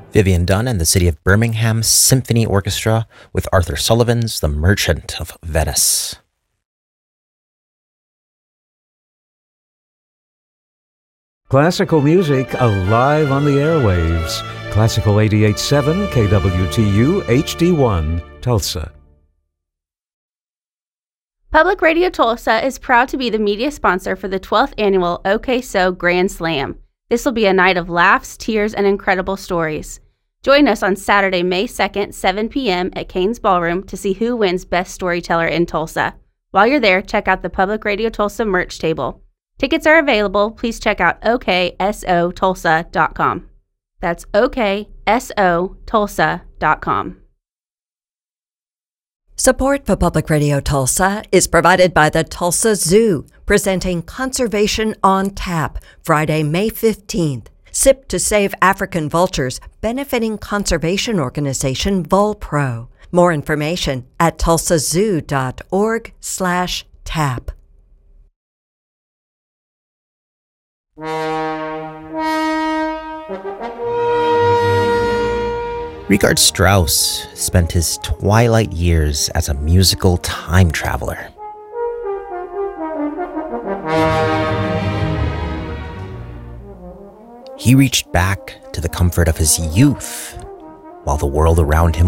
Vivian Dunn and the City of Birmingham Symphony Orchestra with Arthur Sullivan's The Merchant of Venice. Classical music alive on the airwaves. Classical 88.7 KWTU HD1, Tulsa. Public Radio Tulsa is proud to be the media sponsor for the 12th annual OK So Grand Slam. This will be a night of laughs, tears, and incredible stories. Join us on Saturday, May 2nd, 7 p.m. at Cain's Ballroom to see who wins Best Storyteller in Tulsa. While you're there, check out the Public Radio Tulsa merch table. Tickets are available. Please check out OKSOTulsa.com. That's OKSOTulsa.com. Support for Public Radio Tulsa is provided by the Tulsa Zoo, presenting Conservation on Tap, Friday, May 15th. Sip to Save African Vultures, benefiting conservation organization VulPro. More information at tulsazoo.org/tap. Richard Strauss spent his twilight years as a musical time traveler. He reached back to the comfort of his youth while the world around him